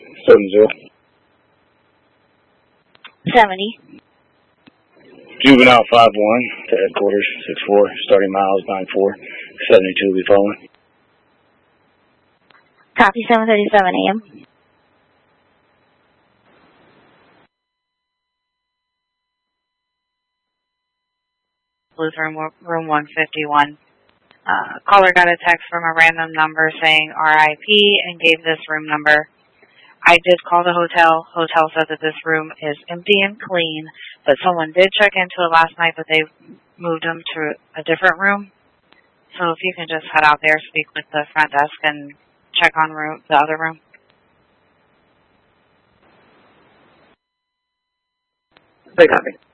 70. 70. Juvenile 5-1 to headquarters 6-4. Starting miles 9-4. 72 will be following. Copy, 7:37 a.m. Lutheran room 151. Caller got a text from a random number saying RIP and gave this room number. I did call the hotel. Hotel said that this room is empty and clean, but someone did check into it last night, but they moved them to a different room. So if you can just head out there, speak with the front desk, and check on the other room. They got me.